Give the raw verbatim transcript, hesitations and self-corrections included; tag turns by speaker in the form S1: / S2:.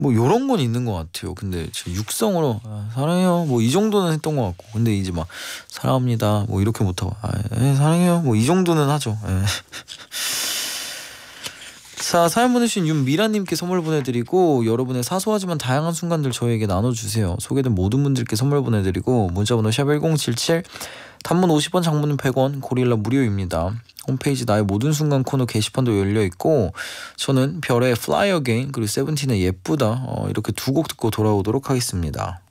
S1: 뭐 요런 건 있는 것 같아요. 근데 저 육성으로 아, 사랑해요 뭐 이 정도는 했던 것 같고, 근데 이제 막 사랑합니다 뭐 이렇게 못하고 아, 예, 사랑해요 뭐 이 정도는 하죠. 예. 자, 사연 보내주신 윤미라님께 선물 보내드리고, 여러분의 사소하지만 다양한 순간들 저에게 나눠주세요. 소개된 모든 분들께 선물 보내드리고, 문자번호 샵 일공칠칠, 단문 오십 원, 장문은 백 원, 고릴라 무료입니다. 홈페이지 나의 모든 순간 코너 게시판도 열려있고, 저는 별의 Fly Again 그리고 세븐틴의 예쁘다 어, 이렇게 두 곡 듣고 돌아오도록 하겠습니다.